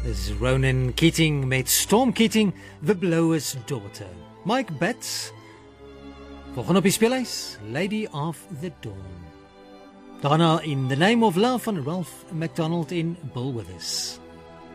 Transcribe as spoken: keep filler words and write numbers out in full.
Dis Ronan Keating met Storm Keating, The Blower's Daughter. Mike Betts, volgende op die speellys, Lady of the Dawn. Daarna In the Name of Love van Ralph MacDonald en Bill Withers.